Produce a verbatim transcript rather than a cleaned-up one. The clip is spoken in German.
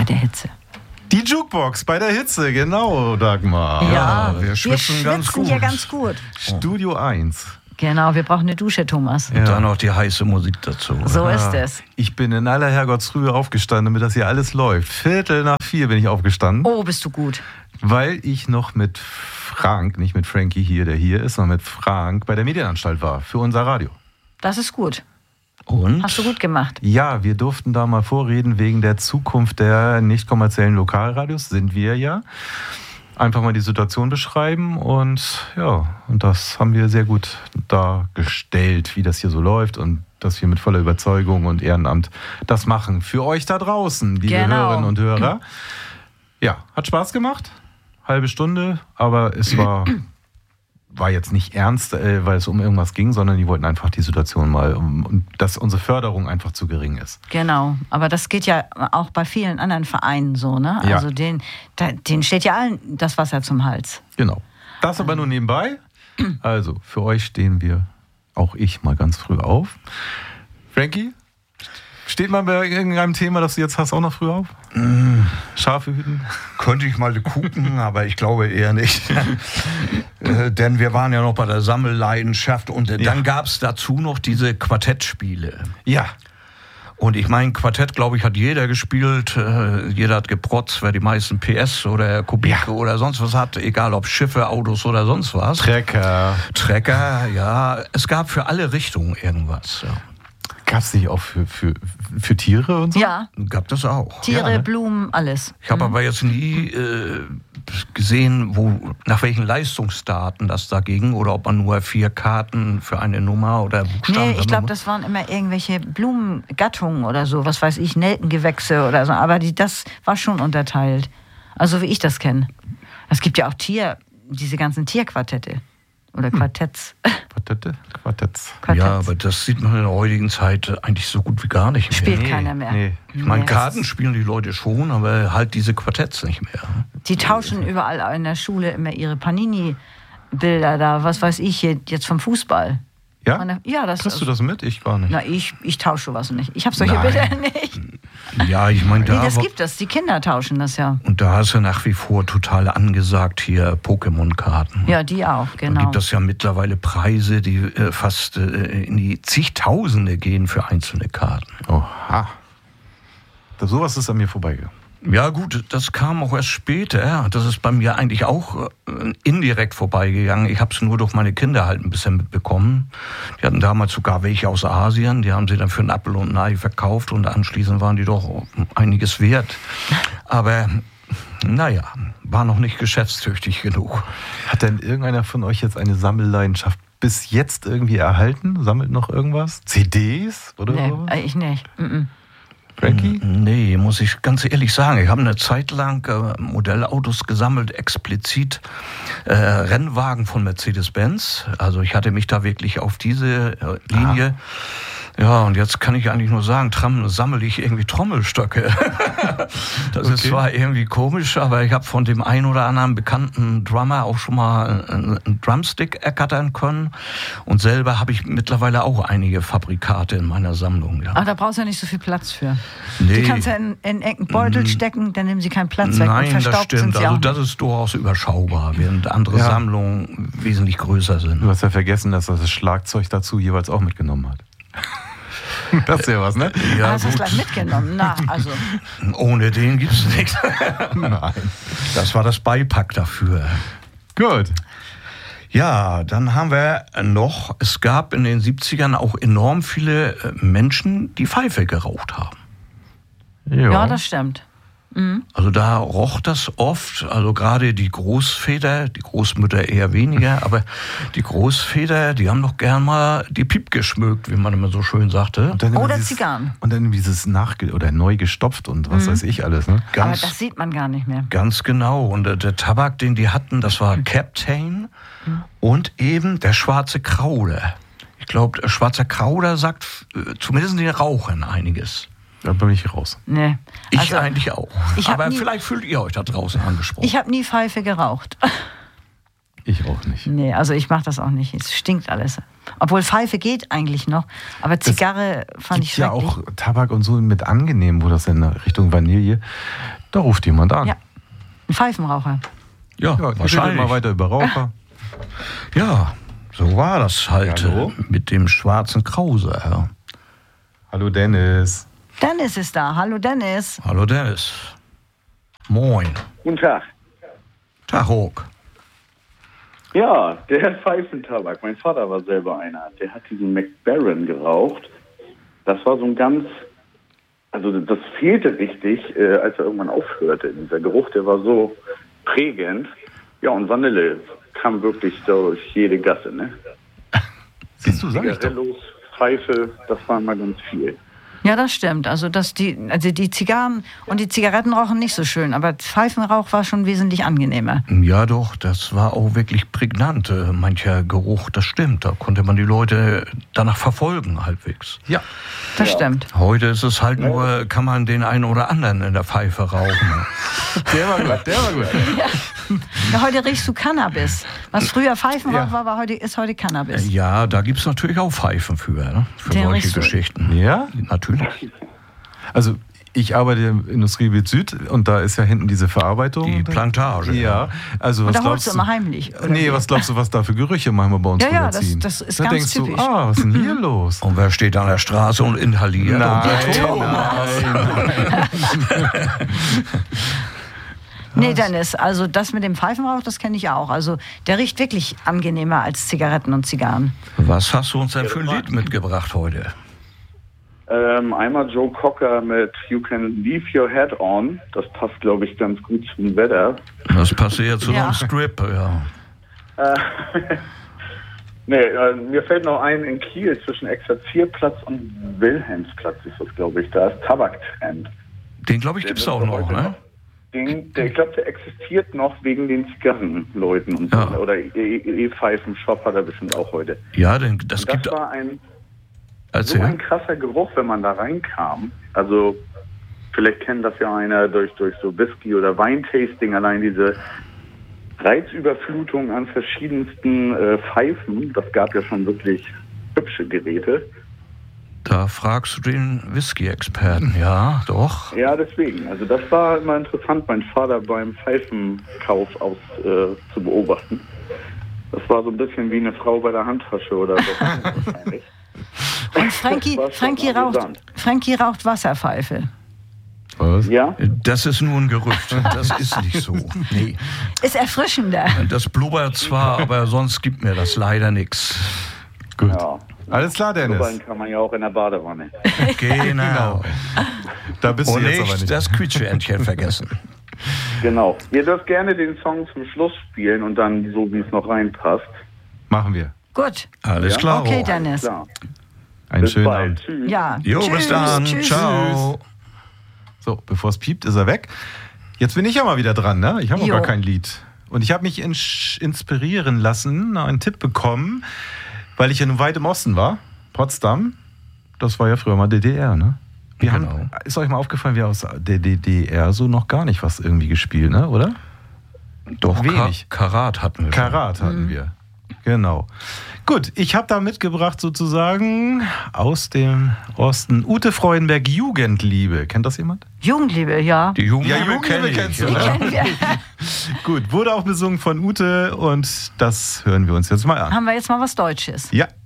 bei der Hitze. Die Jukebox bei der Hitze, genau, Dagmar. Ja, Ja, wir wir schwitzen schwitzen ganz gut. ja ganz gut. Studio eins. Genau, wir brauchen eine Dusche, Thomas. Und dann noch die heiße Musik dazu. So ist es. Ich bin in aller Herrgottsfrühe aufgestanden, damit das hier alles läuft. Viertel nach vier bin ich aufgestanden, Oh, bist du gut. weil ich noch mit Frank, nicht mit Frankie hier, der hier ist, sondern mit Frank bei der Medienanstalt war, für unser Radio. Das ist gut. Und? Hast du gut gemacht. Ja, wir durften da mal vorreden wegen der Zukunft der nicht kommerziellen Lokalradios, sind wir ja. Einfach mal die Situation beschreiben und ja, und das haben wir sehr gut dargestellt, wie das hier so läuft und dass wir mit voller Überzeugung und Ehrenamt das machen. Für euch da draußen, liebe Genau. Hörerinnen und Hörer. Ja, hat Spaß gemacht. Halbe Stunde, aber es war, war jetzt nicht ernst, äh, weil es um irgendwas ging, sondern die wollten einfach die Situation mal, um, um, dass unsere Förderung einfach zu gering ist. Genau, aber das geht ja auch bei vielen anderen Vereinen so, ne? Ja. Also denen, da, denen steht ja allen das Wasser zum Hals. Genau. Das aber nur nebenbei. Also, für euch stehen wir, auch ich, mal ganz früh auf. Frankie, steht mal bei irgendeinem Thema, das du jetzt hast, auch noch früh auf? Mm, Schafe hüten? könnte ich mal gucken, aber ich glaube eher nicht. äh, denn wir waren ja noch bei der Sammelleidenschaft und äh, Ja. dann gab es dazu noch diese Quartettspiele. Ja. Und ich meine, Quartett, glaube ich, hat jeder gespielt. Äh, jeder hat geprotzt, wer die meisten P S oder Kubik Ja. oder sonst was hat. Egal ob Schiffe, Autos oder sonst was. Trecker. Trecker, ja. Es gab für alle Richtungen irgendwas. Ja. Gab es nicht auch für, für, für Tiere und so? Ja, Gab das auch. Tiere, Ja, ne? Blumen, alles. Ich habe aber jetzt nie äh, gesehen, wo, nach welchen Leistungsdaten das da ging oder ob man nur vier Karten für eine Nummer oder Buchstaben. Nee, ich glaube, das waren immer irgendwelche Blumengattungen oder so, was weiß ich, Nelkengewächse oder so. Aber die, das war schon unterteilt. Also wie ich das kenne. Es gibt ja auch Tier, diese ganzen Tierquartette. Oder Quartetts. Quartette? Quartetts. Quartetts. Ja, aber das sieht man in der heutigen Zeit eigentlich so gut wie gar nicht mehr. Spielt Nee, keiner mehr. nee. Ich meine, Nee. Karten spielen die Leute schon, aber halt diese Quartetts nicht mehr. Die tauschen überall in der Schule immer ihre Panini-Bilder da, was weiß ich, hier, jetzt vom Fußball. Ja? Meine- Ja, das Kriegst du das mit? Ich gar nicht. Na, ich, ich tausche sowas nicht. Ich habe solche Nein. Bilder nicht. Ja, ich meine, Nee, da, das war- gibt es. Die Kinder tauschen das ja. und da ist ja nach wie vor total angesagt hier Pokémon-Karten. Ja, die auch, Da genau. gibt es ja mittlerweile Preise, die äh, fast äh, in die zigtausende gehen für einzelne Karten. Oha. Das, sowas ist an mir vorbeigegangen. Ja gut, das kam auch erst später. Das ist bei mir eigentlich auch äh, indirekt vorbeigegangen. Ich habe es nur durch meine Kinder halt ein bisschen mitbekommen. Die hatten damals sogar welche aus Asien. Die haben sie dann für einen Apfel und ein Ei verkauft und anschließend waren die doch einiges wert. Aber naja, war noch nicht geschäftstüchtig genug. Hat denn irgendeiner von euch jetzt eine Sammelleidenschaft bis jetzt irgendwie erhalten? Sammelt noch irgendwas? C Ds oder Nee, sowas? äh, ich nicht. Mm-mm. Frankie? Nee, muss ich ganz ehrlich sagen. Ich habe eine Zeit lang äh, Modellautos gesammelt, explizit äh, Rennwagen von Mercedes-Benz. Also ich hatte mich da wirklich auf diese äh, Linie. Ja, und jetzt kann ich eigentlich nur sagen, tram, sammle ich irgendwie Trommelstöcke. Das ist Okay. zwar irgendwie komisch, aber ich habe von dem einen oder anderen bekannten Drummer auch schon mal einen, einen Drumstick ergattern können. Und selber habe ich mittlerweile auch einige Fabrikate in meiner Sammlung. Ja. Ach, da brauchst du ja nicht so viel Platz für. Nee. Die kannst du ja in, in irgendeinen Beutel stecken, dann nehmen sie keinen Platz weg. Und Nein, das verstaubt sind stimmt. sie Also auch. das ist durchaus überschaubar, während andere Ja. Sammlungen wesentlich größer sind. Du hast ja vergessen, dass er das Schlagzeug dazu jeweils auch mitgenommen hat. Das ist ja was, ne? Ja, Hast du es gut. gleich mitgenommen? Na, also. Ohne den gibt's nichts. Nein. Das war das Beipack dafür. Gut. Ja, dann haben wir noch, es gab in den siebzigern auch enorm viele äh, Menschen, die Pfeife geraucht haben. Ja, das stimmt. Also da roch das oft, also gerade die Großväter, die Großmütter eher weniger, aber die Großväter, die haben doch gern mal die Piep geschmückt, wie man immer so schön sagte. Und dann immer Oder dieses- Zigarren. Und dann dieses nachge oder neu gestopft und was weiß ich alles, ne? Aber Ganz, das sieht man gar nicht mehr. ganz genau. Und der, der Tabak, den die hatten, das war Captain und eben der schwarze Krauder. Ich glaube, der schwarze Krauder sagt äh, zumindest den Rauchern einiges. Da bin ich raus. Ich Nee. Also, eigentlich auch. ich hab Aber nie- vielleicht fühlt ihr euch da draußen angesprochen. ich habe nie Pfeife geraucht. Ich auch nicht. Nee, also ich mache das auch nicht. Es stinkt alles. Obwohl Pfeife geht eigentlich noch, aber Zigarre das fand ich schrecklich. Ja, auch Tabak und so mit angenehm, wo das in Richtung Vanille. Da ruft jemand an. Ja, ein Pfeifenraucher. Ja, ja wahrscheinlich. Mal weiter über Raucher. Ja, so war das halt Hallo? äh, mit dem schwarzen Krause. Ja. Hallo Dennis. Dennis ist da. Hallo Dennis. Hallo Dennis. Moin. Guten Tag. Tag, Ruck. Ja, der Pfeifentabak. Mein Vater war selber einer. Der hat diesen McBaron geraucht. Das war so ein ganz, also das fehlte richtig, äh, als er irgendwann aufhörte. Dieser Geruch, der war so prägend. Ja, und Vanille kam wirklich durch jede Gasse, ne? Siehst du, sag ich doch. Zigarillos, Pfeife, das war mal ganz viel. Ja, das stimmt. Also, dass die, also die Zigarren und die Zigaretten rauchen nicht so schön, aber Pfeifenrauch war schon wesentlich angenehmer. Ja doch, das war auch wirklich prägnant. äh, Mancher Geruch, das stimmt. Da konnte man die Leute danach verfolgen halbwegs. Ja. Das Ja. stimmt. Heute ist es halt nur, kann man den einen oder anderen in der Pfeife rauchen. Der war gut, der war gut. Ja, heute riechst du Cannabis. Was früher Pfeifenrauch Ja. war, war heute, ist heute Cannabis. Ja, da gibt es natürlich auch Pfeifen für, ne? Für Den solche riechst du. Geschichten. Ja? Natürlich. Also ich arbeite im Industriegebiet Süd und da ist ja hinten diese Verarbeitung. Die Plantage. Ja, also Und was da holst glaubst du immer heimlich. oder Nee, wie? was glaubst du, was da für Gerüche manchmal bei uns Ja, ja, das- rüberziehen? das ist da ganz denkst typisch. du, ah, was ist denn hier los? Und wer steht an der Straße und inhaliert? Nein, Und nein. Nee, Dennis, also das mit dem Pfeifenrauch, das kenne ich auch. Also der riecht wirklich angenehmer als Zigaretten und Zigarren. Was hast du uns denn für ein Lied mitgebracht heute? Ähm, einmal Joe Cocker mit You Can Leave Your Head On. Das passt, glaube ich, ganz gut zum Wetter. Das passiert zu Ja. einem Strip, ja. Äh, nee, äh, mir fällt noch ein, in Kiel zwischen Exerzierplatz und Wilhelmsplatz ist das, glaube ich. Da ist Tabaktrend. Den, glaube ich, gibt es Der auch wird noch, heute ne? Den, der, ich glaube, der existiert noch wegen den Zigarrenleuten und so. Ja. Oder E- E-Pfeifen-Shop hat er bestimmt auch heute. Ja, den, das Und das gibt... war ein so Erzähl. ein krasser Geruch, wenn man da reinkam. Also vielleicht kennt das ja einer durch, durch so Whisky- oder Weintasting, allein diese Reizüberflutung an verschiedensten äh, Pfeifen. Das gab ja schon wirklich hübsche Geräte. Da fragst du den Whisky-Experten, ja, doch. Ja, deswegen. Also das war immer interessant, meinen Vater beim Pfeifenkauf aus, äh, zu beobachten. Das war so ein bisschen wie eine Frau bei der Handtasche oder so wahrscheinlich. Und Frankie, Das war schon Frankie, raucht, amüsant. Frankie raucht Wasserpfeife. Was? Ja? Das ist nur ein Gerücht, das ist nicht so. Nee. Ist erfrischender. Das blubbert zwar, aber sonst gibt mir das leider nichts. Gut. Ja. Alles klar, Dennis. Blubbern kann man ja auch in der Badewanne. Genau. Da bist Und du jetzt aber nicht nicht. das Quietscheentchen vergessen. Genau. Ihr dürft gerne den Song zum Schluss spielen und dann so, wie es noch reinpasst. Machen wir. Gut. Alles Ja? klar. Okay, Roh. Dennis. Klar. Einen Bis schönen bald. Abend. Tschüss. Ja. Jo, bis Tschüss, dann. tschüss. Ciao. So, bevor es piept, ist er weg. Jetzt bin ich ja mal wieder dran, ne? Ich habe noch Jo. gar kein Lied. Und ich habe mich ins- inspirieren lassen, einen Tipp bekommen, weil ich ja nun weit im Osten war. Potsdam, das war ja früher mal D D R, ne? Wir Genau. haben, ist euch mal aufgefallen, wir aus der D D R so noch gar nicht was irgendwie gespielt, ne? Oder? Doch, Wenig. Ka Karat hatten wir. schon. Karat hatten wir. Genau. Gut, ich habe da mitgebracht sozusagen aus dem Osten Ute Freudenberg, Jugendliebe. Kennt das jemand? Jugendliebe, ja. Die Jugendliebe, Ja, Jugendliebe kenn ich. kennst du, Die ne? kennen wir. Gut, wurde auch besungen von Ute und das hören wir uns jetzt mal an. Haben wir jetzt mal was Deutsches. Ja.